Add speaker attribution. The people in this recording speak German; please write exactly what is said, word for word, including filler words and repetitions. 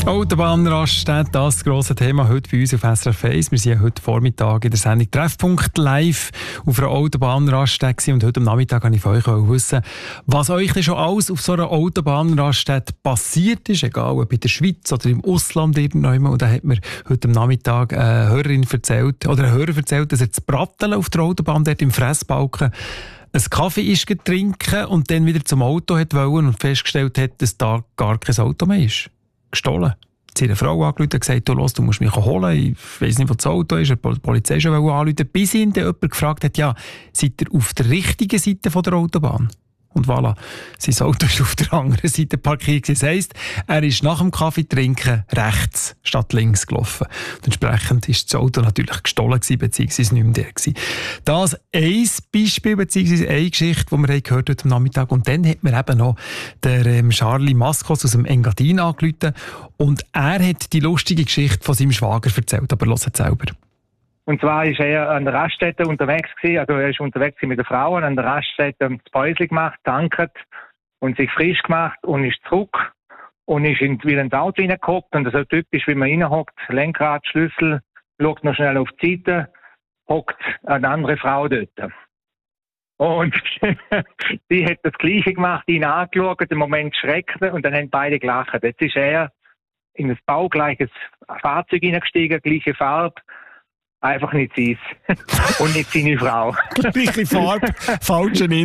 Speaker 1: Autobahnraststätte, das grosse Thema heute bei uns auf S R F eins. Wir sind ja heute Vormittag in der Sendung Treffpunkt live auf einer Autobahnraststätte und heute am Nachmittag wollte ich von euch wissen, was euch denn schon alles auf so einer Autobahnraststätte passiert ist, egal ob in der Schweiz oder im Ausland irgendwann. Und da hat mir heute am Nachmittag eine Hörerin erzählt, oder ein Hörer erzählt, dass er das Bratteln auf der Autobahn dort im Fressbalken einen Kaffee ist getrinken und dann wieder zum Auto hat wollen und festgestellt hat, dass da gar kein Auto mehr ist. Gestohlen. Sie hat eine Frau angerufen und gesagt, du, los, du musst mich holen, ich weiss nicht, wo das Auto ist, die Polizei schon anrufen, bis ihn dann jemand gefragt hat, ja, seid ihr auf der richtigen Seite von der Autobahn? Und voilà, sein Auto ist auf der anderen Seite parkiert. Das heisst, er ist nach dem Kaffee trinken rechts statt links gelaufen. Und entsprechend ist das Auto natürlich gestohlen gewesen, beziehungsweise nicht mehr der gewesen. Das ein Beispiel, beziehungsweise eine Geschichte, die wir gehört heute am Nachmittag. Und dann hat mir eben noch der ähm, Charlie Maskos aus dem Engadin angerufen. Und er hat die lustige Geschichte von seinem Schwager erzählt. Aber hört es selber.
Speaker 2: Und zwar ist er an der Raststätte unterwegs gewesen, also er ist unterwegs mit der Frau und an der Raststätte das Päuschen gemacht, tanket und sich frisch gemacht und ist zurück und ist in, wieder ins Auto reingehockt und so typisch, wie man reinhockt, Lenkrad, Schlüssel, schaut noch schnell auf die Seite, hockt eine andere Frau dort. Und sie hat das Gleiche gemacht, ihn angeschaut, im Moment schreckt und dann haben beide gelacht. Jetzt ist er in ein baugleiches Fahrzeug hineingestiegen, gleiche Farbe, einfach nicht sie und nicht seine Frau.
Speaker 1: Gleiche Farbe, falscher